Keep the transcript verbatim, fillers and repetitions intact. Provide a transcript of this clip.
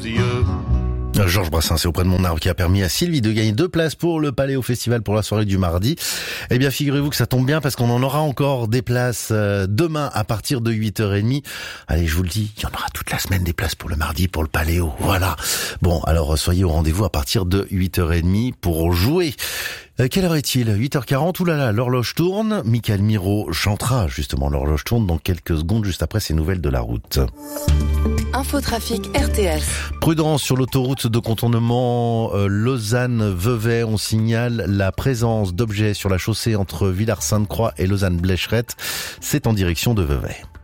yeux. Georges Brassens, c'est auprès de mon arbre qui a permis à Sylvie de gagner deux places pour le Paléo Festival pour la soirée du mardi. Eh bien, figurez-vous que ça tombe bien parce qu'on en aura encore des places demain à partir de huit heures trente. Allez, je vous le dis, il y en aura toute la semaine des places pour le mardi, pour le Paléo. Voilà. Bon, alors soyez au rendez-vous à partir de huit heures trente pour jouer. Euh, quelle heure est-il? huit heures quarante, oulala, l'horloge tourne. Michael Miro chantera justement l'horloge tourne dans quelques secondes juste après ces nouvelles de la route. Infotrafic R T S. Prudence sur l'autoroute de contournement euh, Lausanne-Vevey. On signale la présence d'objets sur la chaussée entre Villars-Sainte-Croix et Lausanne-Blécherette. C'est en direction de Vevey.